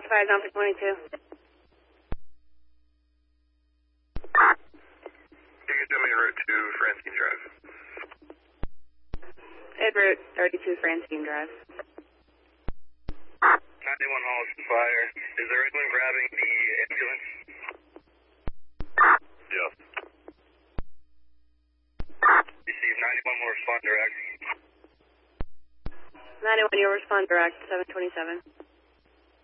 5 down for 22. You can tell me route to Francine Drive. Ed Route 32 Francine Drive. 91 Hall is fire. Is there anyone grabbing the ambulance? Yes. Receive 91 will respond direct. 91, you'll respond direct, 727.